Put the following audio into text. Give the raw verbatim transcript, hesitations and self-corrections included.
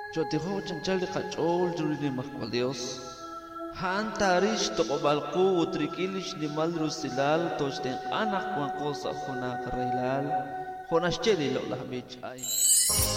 Chotiho chanchal kachol jurili makmal Dios. Han tarish toqobalqu utrikilish ni malrusilal toshten anak wan cosa hona karrailal. Honashcheli lo lahbich ay.